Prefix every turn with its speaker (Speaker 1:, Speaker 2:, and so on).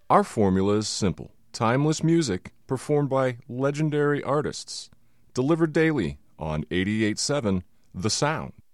Speaker 1: Our formula is simple: timeless music performed by legendary artists, delivered daily on 88.7 The Sound.